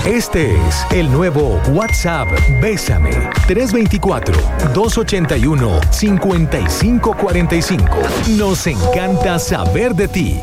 Este es el nuevo WhatsApp Bésame. 324-281-5545. Nos encanta saber de ti.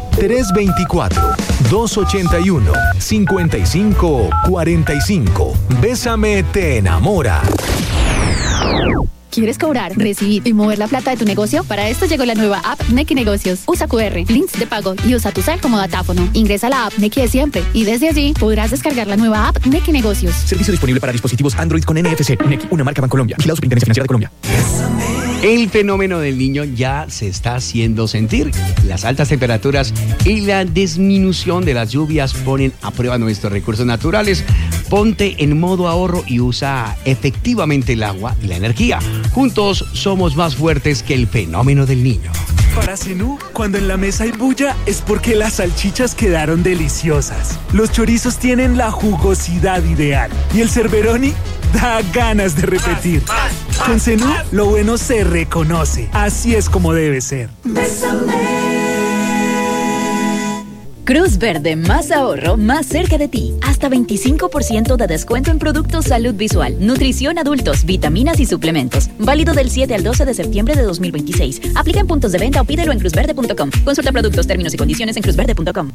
324-281-5545. Bésame te enamora. ¿Quieres cobrar, recibir y mover la plata de tu negocio? Para esto llegó la nueva app Nequi Negocios. Usa QR, links de pago y usa tu cel como datáfono. Ingresa a la app Nequi de siempre y desde allí podrás descargar la nueva app Nequi Negocios. Servicio disponible para dispositivos Android con NFC. Nequi, una marca Bancolombia. Vigilado Superintendencia Financiera de Colombia. El fenómeno del Niño ya se está haciendo sentir. Las altas temperaturas y la disminución de las lluvias ponen a prueba nuestros recursos naturales. Ponte en modo ahorro y usa efectivamente el agua y la energía. Juntos somos más fuertes que el fenómeno del Niño. Para Zenú, cuando en la mesa hay bulla es porque las salchichas quedaron deliciosas. Los chorizos tienen la jugosidad ideal y el Cerberoni da ganas de repetir. Con Zenú, lo bueno se reconoce. Así es como debe ser. Cruz Verde, más ahorro, más cerca de ti. Hasta 25% de descuento en productos salud visual, nutrición adultos, vitaminas y suplementos. Válido del 7 al 12 de septiembre de 2026. Aplica en puntos de venta o pídelo en cruzverde.com. Consulta productos, términos y condiciones en cruzverde.com.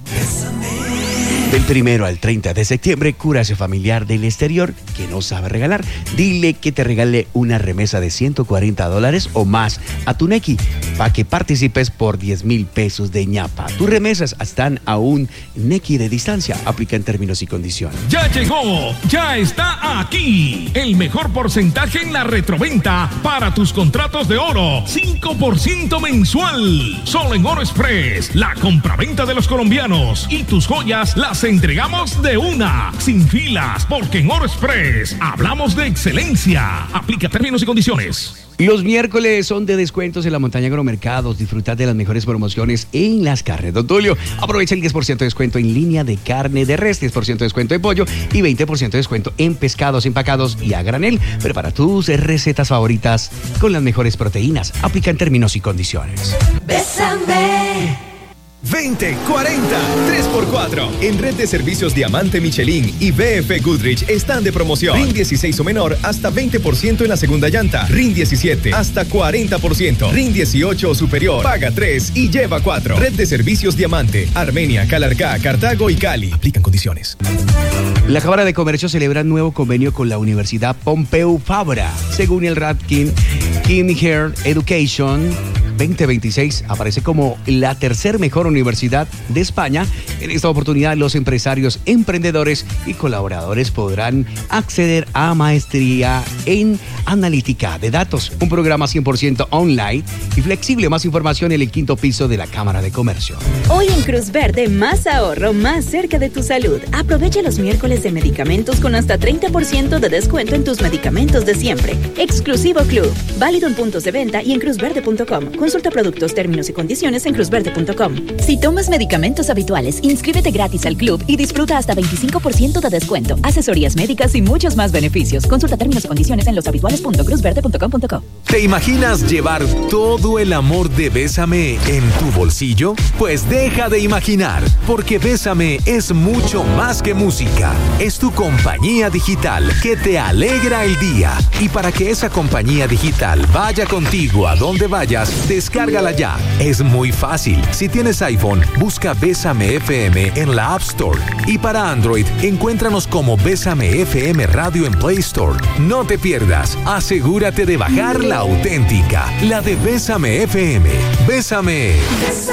Del 1 al 30 de septiembre, cura a ese familiar del exterior que no sabe regalar. Dile que te regale una remesa de $140 o más a tu Nequi para que participes por 10,000 pesos de ñapa. Tus remesas están a un Nequi de distancia. Aplica en términos y condiciones. Ya llegó, ya está aquí. El mejor porcentaje en la retroventa para tus contratos de oro. 5% mensual. Solo en Oro Express, la compraventa de los colombianos. Y tus joyas las entregamos de una, sin filas, porque en Oro Express hablamos de excelencia. Aplica términos y condiciones. Los miércoles son de descuentos en la Montaña Agromercados. Disfruta de las mejores promociones en las carnes Don Tulio. Aprovecha el 10% de descuento en línea de carne de res, 10% de descuento de pollo y 20% de descuento en pescados empacados y a granel. Prepara tus recetas favoritas con las mejores proteínas. Aplica en términos y condiciones. Bésame. 20, 40, 3x4. En Red de Servicios Diamante Michelin y BF Goodrich están de promoción. RIN 16 o menor hasta 20% en la segunda llanta. RIN 17 hasta 40%. RIN 18 o superior. Paga 3 y lleva 4. Red de Servicios Diamante. Armenia, Calarcá, Cartago y Cali. Aplican condiciones. La Cámara de Comercio celebra un nuevo convenio con la Universidad Pompeu Fabra. Según el ranking King Hair Education 2026 aparece como la tercer mejor universidad de España. En esta oportunidad, los empresarios, emprendedores y colaboradores podrán acceder a maestría en analítica de datos, un programa 100% online y flexible. Más información en el 5º piso de la Cámara de Comercio. Hoy en Cruz Verde, más ahorro, más cerca de tu salud. Aprovecha los miércoles de medicamentos con hasta 30% de descuento en tus medicamentos de siempre. Exclusivo Club. Válido en puntos de venta y en cruzverde.com. Consulta productos, términos y condiciones en cruzverde.com. Si tomas medicamentos habituales, inscríbete gratis al club y disfruta hasta 25% de descuento, asesorías médicas y muchos más beneficios. Consulta términos y condiciones en loshabituales.cruzverde.com.co. ¿Te imaginas llevar todo el amor de Bésame en tu bolsillo? Pues deja de imaginar, porque Bésame es mucho más que música. Es tu compañía digital que te alegra el día. Y para que esa compañía digital vaya contigo a donde vayas, descárgala ya. Es muy fácil. Si tienes iPhone, busca Bésame FM en la App Store. Y para Android, encuéntranos como Bésame FM Radio en Play Store. No te pierdas. Asegúrate de bajar la auténtica, la de Bésame FM. Bésame.